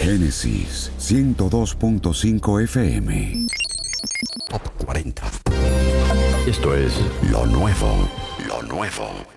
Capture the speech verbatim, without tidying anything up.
Génesis ciento dos punto cinco F M. Top cuarenta. Esto es lo nuevo, lo nuevo.